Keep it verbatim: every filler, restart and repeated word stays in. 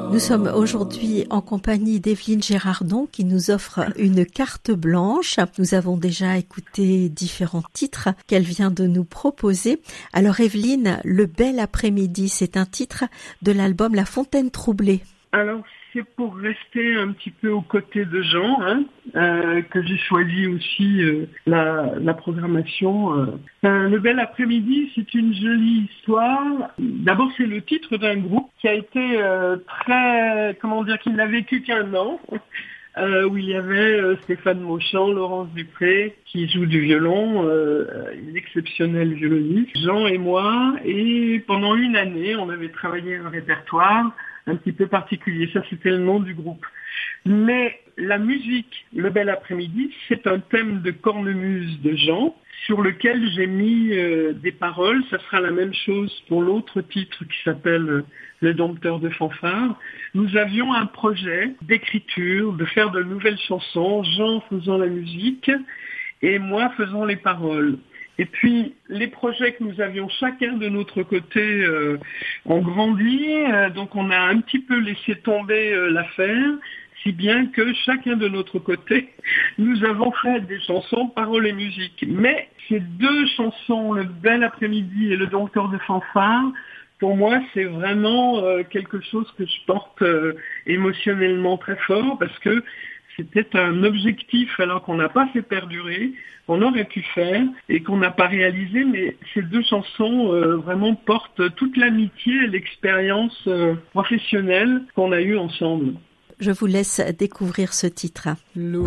Nous sommes aujourd'hui en compagnie d'Evelyne Gérardon qui nous offre une carte blanche. Nous avons déjà écouté différents titres qu'elle vient de nous proposer. Alors Evelyne, Le bel après-midi, c'est un titre de l'album La Fontaine troublée. Alors c'est pour rester un petit peu aux côtés de Jean, hein, euh, que j'ai choisi aussi euh, la, la programmation. Euh. Euh, Le bel après-midi, c'est une jolie histoire. D'abord, c'est le titre d'un groupe qui a été euh, très, comment dire, qui n'a vécu qu'un an, euh, où il y avait euh, Stéphane Mauchamp, Laurence Dupré, qui joue du violon, euh, une exceptionnelle violoniste, Jean et moi, et pendant une année, on avait travaillé un répertoire un petit peu particulier. Ça, c'était le nom du groupe. Mais la musique, Le bel après-midi, c'est un thème de cornemuse de Jean, sur lequel j'ai mis euh, des paroles. Ça sera la même chose pour l'autre titre qui s'appelle euh, Le dompteur de fanfare. Nous avions un projet d'écriture, de faire de nouvelles chansons, Jean faisant la musique et moi faisant les paroles. Et puis, les projets que nous avions chacun de notre côté euh, ont grandi, euh, donc on a un petit peu laissé tomber euh, l'affaire, si bien que chacun de notre côté, nous avons fait des chansons, paroles et musique. Mais ces deux chansons, Le bel après-midi et Le dompteur de fanfare, pour moi, c'est vraiment euh, quelque chose que je porte euh, émotionnellement très fort, parce que c'était un objectif alors qu'on n'a pas fait perdurer, qu'on aurait pu faire et qu'on n'a pas réalisé, mais ces deux chansons euh, vraiment portent toute l'amitié et l'expérience euh, professionnelle qu'on a eue ensemble. Je vous laisse découvrir ce titre. L'eau